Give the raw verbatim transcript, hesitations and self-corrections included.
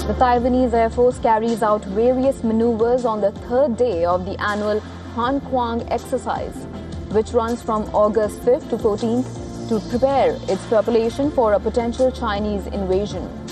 The Taiwanese Air Force carries out various maneuvers on the third day of the annual Han Kuang exercise, which runs from August fifth to fourteenth to prepare its population for a potential Chinese invasion.